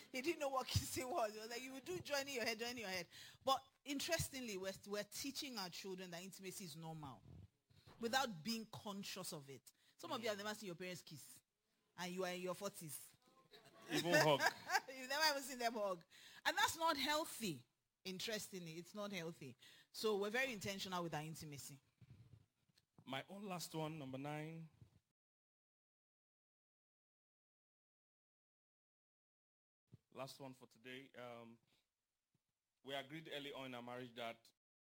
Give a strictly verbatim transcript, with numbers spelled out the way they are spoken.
he didn't know what kissing was. He was like, you would do joining your head, joining your head. But interestingly, we're, we're teaching our children that intimacy is normal without being conscious of it. Some of you have never seen your parents kiss, and you are in your forties. Even hug. You've never even seen them hug. And that's not healthy. Interestingly, it's not healthy. So we're very intentional with our intimacy. My own last one, number nine. Last one for today. Um, we agreed early on in our marriage that